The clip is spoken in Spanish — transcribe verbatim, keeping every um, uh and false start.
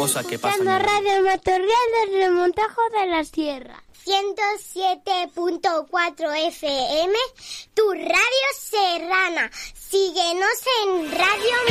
cosas que pasan. En Radio Matorral del Remontajo de la Sierra. ciento siete punto cuatro F M, tu radio serrana. Síguenos en Radio